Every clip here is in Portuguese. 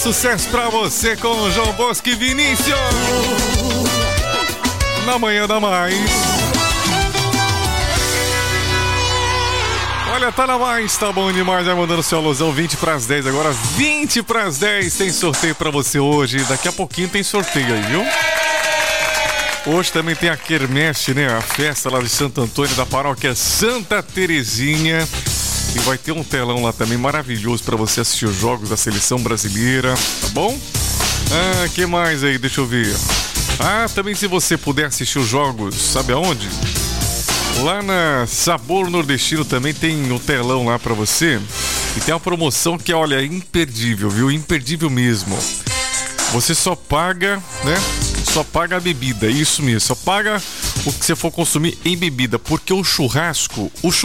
sucesso pra você com João Bosco e Vinícius. Na manhã da mais. Olha, tá na mais, tá bom demais. Vai mandando seu alusão, 20 pras 10. Agora 20 pras 10. Tem sorteio pra você hoje. Daqui a pouquinho tem sorteio aí, viu? Hoje também tem a quermesse, né? A festa lá de Santo Antônio da paróquia Santa Terezinha. E vai ter um telão lá também maravilhoso pra você assistir os jogos da seleção brasileira, tá bom? Ah, que mais aí? Deixa eu ver. Ah, também se você puder assistir os jogos, sabe aonde? Lá na Sabor Nordestino também tem um telão lá pra você. E tem uma promoção que, olha, é imperdível, viu? Imperdível mesmo. Você só paga, né? Só paga a bebida, isso mesmo. Só paga o que você for consumir em bebida. Porque o churrasco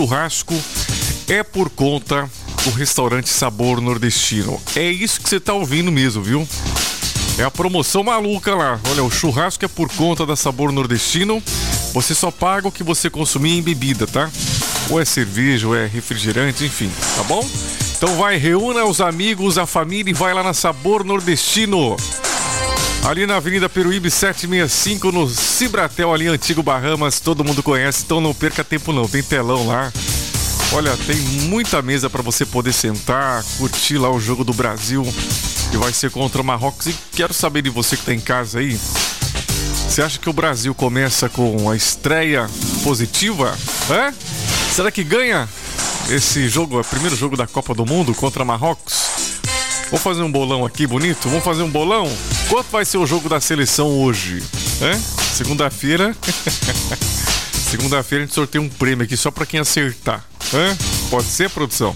é por conta do restaurante Sabor Nordestino. É isso que você tá ouvindo mesmo, viu? É a promoção maluca lá. Olha, o churrasco é por conta da Sabor Nordestino. Você só paga o que você consumir em bebida, tá? Ou é cerveja, ou é refrigerante, enfim, tá bom? Então vai, reúna os amigos, a família e vai lá na Sabor Nordestino. Ali na Avenida Peruíbe 765, no Cibratel, ali Antigo Bahamas. Todo mundo conhece, então não perca tempo não. Tem telão lá. Olha, tem muita mesa para você poder sentar, curtir lá o jogo do Brasil, que vai ser contra o Marrocos. E quero saber de você que tá em casa aí. Você acha que o Brasil começa com a estreia positiva? É? Será que ganha esse jogo, o primeiro jogo da Copa do Mundo contra Marrocos? Vamos fazer um bolão aqui bonito? Vamos fazer um bolão? Quanto vai ser o jogo da seleção hoje? É? Segunda-feira. Segunda-feira a gente sorteia um prêmio aqui só pra quem acertar. É? Pode ser, produção?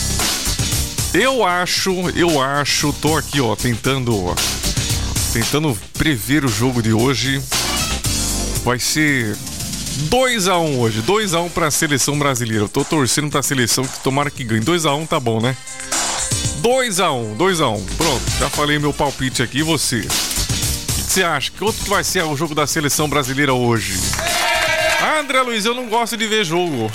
Eu acho, tô aqui, ó, tentando prever o jogo de hoje. Vai ser 2-1 hoje, 2-1 pra seleção brasileira. Eu tô torcendo pra seleção que tomara que ganhe. 2-1 tá bom, né? 2-1. Pronto, já falei meu palpite aqui. E você? O que você acha? Que outro que vai ser o jogo da seleção brasileira hoje? Ah, André Luiz, eu não gosto de ver jogo.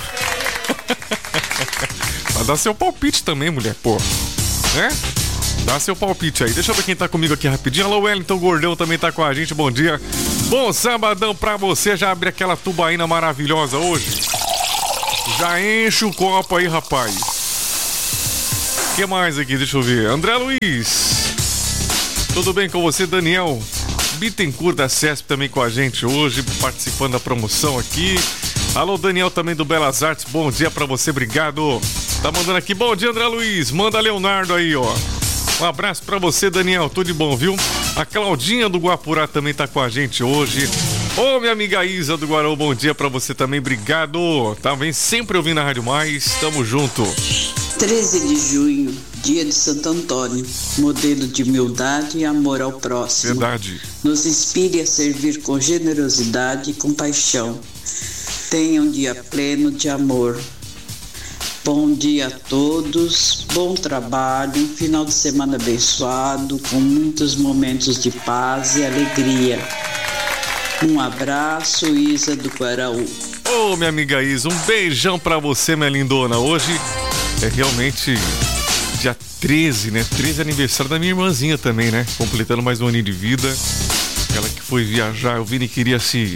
Mas dá seu palpite também, mulher, pô. Né? Dá seu palpite aí. Deixa eu ver quem tá comigo aqui rapidinho. Alô, Wellington Gordão também tá com a gente. Bom dia. Bom sabadão pra você. Já abre aquela tubaína maravilhosa hoje. Já enche o copo aí, rapaz. O que mais aqui? Deixa eu ver. André Luiz. Tudo bem com você, Daniel? Bittencourt da CESP também com a gente hoje, participando da promoção aqui. Alô, Daniel também do Belas Artes. Bom dia pra você, obrigado. Tá mandando aqui. Bom dia, André Luiz. Manda Leonardo aí, ó. Um abraço pra você, Daniel. Tudo de bom, viu? A Claudinha do Guapurá também tá com a gente hoje. Ô, minha amiga Isa do Guarão, bom dia pra você também. Obrigado. Tá vendo? Sempre ouvindo a Rádio Mais. Tamo junto. 13 de junho, dia de Santo Antônio. Modelo de humildade e amor ao próximo. Verdade. Nos inspire a servir com generosidade e compaixão. Tenha um dia pleno de amor. Bom dia a todos, bom trabalho, um final de semana abençoado, com muitos momentos de paz e alegria. Um abraço, Isa do Guaraú. Ô, minha amiga Isa, um beijão pra você, minha lindona. Hoje é realmente dia 13, né? 13 é aniversário da minha irmãzinha também, né? Completando mais um aninho de vida. Ela que foi viajar, o Vini queria se...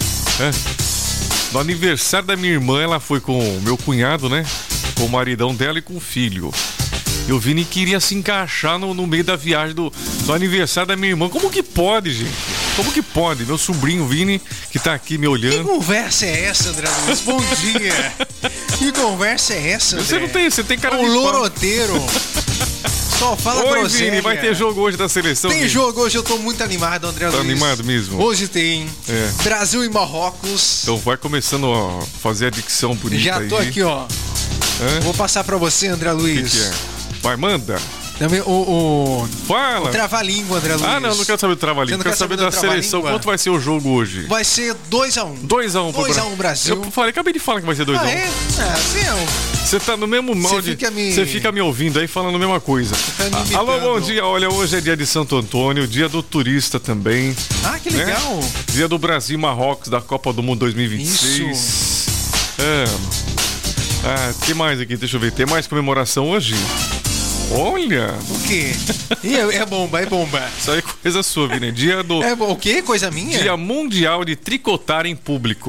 No aniversário da minha irmã, ela foi com o meu cunhado, né? Com o maridão dela e com o filho. E o Vini queria se encaixar no meio da viagem do aniversário da minha irmã. Como que pode, gente? Como que pode? Meu sobrinho Vini, que tá aqui me olhando. Que conversa é essa, André Luiz? Bom dia. Que conversa é essa, André? Você tem cara de loroteiro. Só fala groselha. Oi, Vini, vai ter jogo hoje da seleção? Tem Vini? Jogo hoje, eu tô muito animado, André Luiz. Tá animado mesmo? Hoje tem Brasil e Marrocos. Então vai começando a fazer a dicção bonita. Já tô aí. aqui, ó. Vou passar pra você, André Luiz. O que é? Vai, manda. Também Fala. O trava-língua, André Luiz. Ah, não quero saber do trava-língua. Quero saber da seleção. Quanto vai ser o jogo hoje? Vai ser 2-1. 2-1 pro 2-1 Brasil. Eu acabei de falar que vai ser 2-1. Ah, é? Você tá no mesmo molde. Você fica me ouvindo aí falando a mesma coisa. Alô, bom dia. Olha, hoje é dia de Santo Antônio, dia do turista também. Ah, que legal. Né? Dia do Brasil e Marrocos da Copa do Mundo 2026. Isso. Que mais aqui? Deixa eu ver. Tem mais comemoração hoje? Olha! O quê? É bomba, é bomba. Isso aí é coisa sua, né? Dia do... O quê? Coisa minha? Dia Mundial de Tricotar em Público.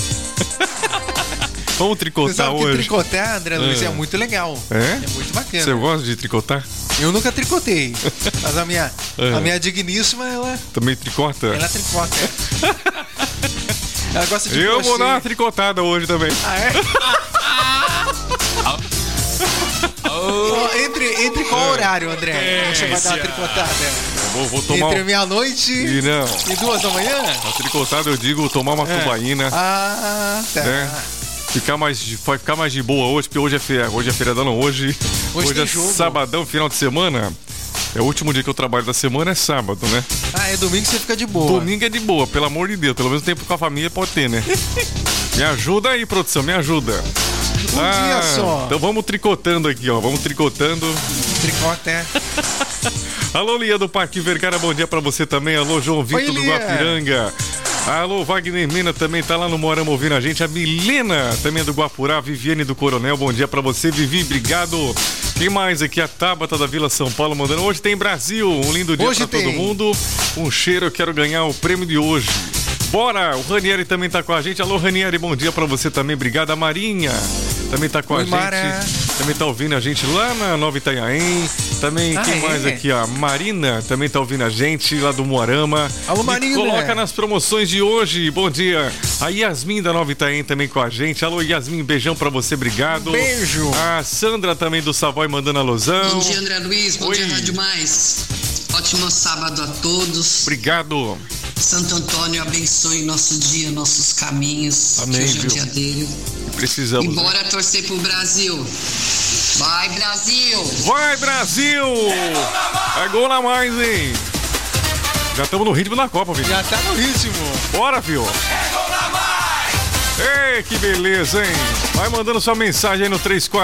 Vamos tricotar sabe hoje. Que tricotar, André Luiz, é muito legal. É? É muito bacana. Você gosta de tricotar? Eu nunca tricotei. Mas a minha digníssima, ela também tricota? Ela tricota. Ela gosta de Eu vou dar uma tricotada hoje também. Ah, é? Entre qual horário, André? Você vai dar uma tricotada? Vou tomar entre meia-noite e 2 da manhã? A tricotada eu digo tomar uma tubaína. Ah, tá. Né? Ficar mais de boa hoje, porque hoje é feriadão, não. Hoje é jogo. Sabadão, final de semana. É o último dia que eu trabalho da semana, é sábado, né? Ah, é domingo que você fica de boa. Domingo é de boa, pelo amor de Deus. Pelo menos tempo com a família pode ter, né? Me ajuda aí, produção, me ajuda. Dia só. Então vamos tricotando aqui, ó. Vamos tricotando. Tricota, é. Alô, Lia do Parque Vergara, bom dia pra você também. Alô, João Vitor do Guapiranga. Alô, Wagner Mena também tá lá no Moarama ouvindo a gente. A Milena também é do Guapurá. A Viviane do Coronel, bom dia pra você. Vivi, obrigado. Quem mais aqui? A Tabata da Vila São Paulo mandando. Hoje tem Brasil, um lindo dia hoje pra todo mundo. Um cheiro, eu quero ganhar o prêmio de hoje. Bora! O Ranieri também tá com a gente. Alô, Ranieri, bom dia pra você também. Obrigado. A Marinha também tá com a gente. Também tá ouvindo a gente lá na Nova Itanhaém. Também, quem mais aqui? A Marina também tá ouvindo a gente lá do Moarama. Alô, Marina! Coloca nas promoções de hoje. Bom dia. A Yasmin da Nova Itanhaém também com a gente. Alô, Yasmin, beijão pra você, obrigado. Beijo. A Sandra também do Savoy mandando alusão. Bom dia, André Luiz. Bom dia, Rádio Mais. Ótimo sábado a todos. Obrigado. Santo Antônio abençoe nosso dia, nossos caminhos. Amém, que hoje é o dia dele. Precisamos. E bora torcer pro Brasil. Vai, Brasil! Vai, Brasil! É gol na mais, hein? Já estamos no ritmo da Copa, filho. Já tá no ritmo. Bora, filho. É gol na mais! Ei, que beleza, hein? Vai mandando sua mensagem aí no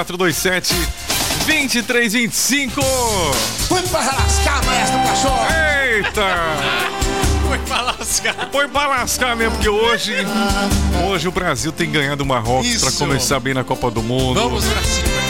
3427-2325. Foi pra lascar, maestro cachorro! Eita! Foi pra lascar. Foi pra lascar mesmo, porque hoje o Brasil tem ganhado o Marrocos pra começar bem na Copa do Mundo. Vamos, Brasil.